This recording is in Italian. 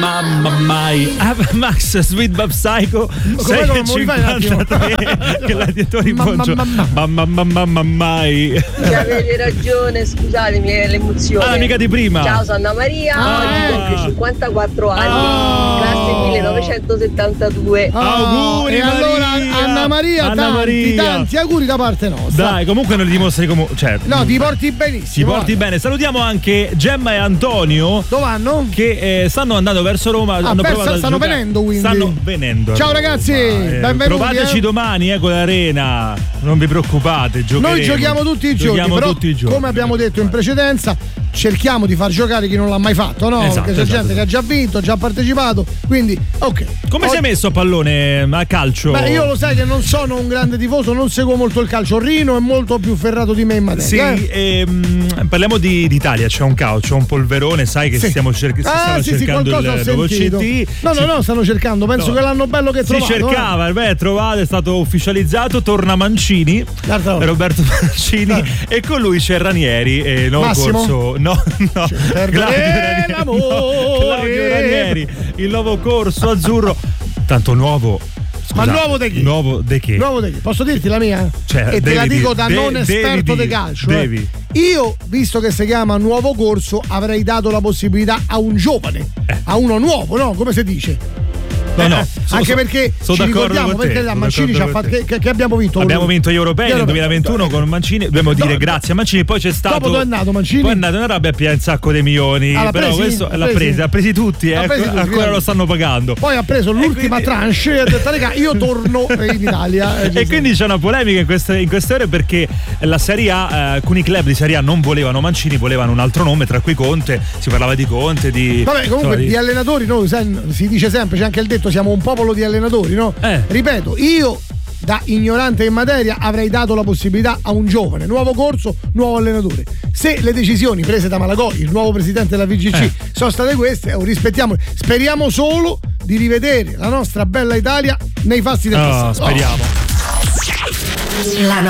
mamma mai. Max Sweet Bab Psycho 6,53 Gladiatori Poggio. Mamma mai. Avete ragione, scusatemi l'emozione. Amica di prima. Ciao, sono Anna Maria, oggi compie 54 anni, classe 1972. Auguri. E allora Anna Maria, tanti auguri da parte nostra. Dai, comunque non li dimostri come, cioè, no, ti porti benissimo. Ti porti bene. Salutiamo anche Gemma e Antonio. Dove vanno? Che stanno andando verso Roma. Stanno venendo, quindi. Stanno venendo. Ciao ragazzi, benvenuti. Provateci domani con l'Arena. Non vi preoccupate, giocheremo. Noi giochiamo tutti i giorni, però, come abbiamo detto in precedenza, cerchiamo di far giocare chi non l'ha mai fatto, no? Esatto, perché c'è gente che ha già vinto, già partecipato, quindi ok. Come sei messo a pallone, a calcio? Beh, io lo sai che non sono un grande tifoso, non seguo molto il calcio. Rino è molto più ferrato di me in materia. Sì, parliamo di Italia, c'è un caos, c'è un polverone, sai che stiamo stanno cercando il nuovo CT. No, stanno cercando, penso che l'hanno bello che trovato. Si cercava, trovato, è stato ufficializzato, torna Mancini, Roberto Mancini, e con lui c'è Ranieri, nuovo corso. No. Claudio Ranieri, il nuovo corso azzurro, tanto nuovo. Ma nuovo di chi? Nuovo di che? Posso dirti la mia? Cioè, e te la dico da non esperto di calcio. Io, visto che si chiama nuovo corso, avrei dato la possibilità a un giovane, a uno nuovo, no? Come si dice? No, anche perché ci ricordiamo perché la Mancini ci ha fatto che abbiamo vinto. Abbiamo vinto gli europei nel 2021 con Mancini. Dobbiamo dire grazie a Mancini. Poi c'è stato. Dopo dove è andato Mancini? Poi è andato in Arabia a pigliare un sacco di milioni. Però questo l'ha presi tutti, ancora lo stanno pagando. Poi ha preso l'ultima tranche e ha detto raga, io torno in Italia. E quindi c'è una polemica in queste ore perché la Serie A, alcuni club di Serie A non volevano Mancini, volevano un altro nome, tra cui Conte. Si parlava di Conte, di. Vabbè, comunque di allenatori, noi si dice sempre, c'è anche il detto, siamo un popolo di allenatori, no? Ripeto, io da ignorante in materia avrei dato la possibilità a un giovane, nuovo corso, nuovo allenatore. Se le decisioni prese da Malagoi, il nuovo presidente della VGC, sono state queste, rispettiamo. Speriamo solo di rivedere la nostra bella Italia nei fasti del passato. Speriamo.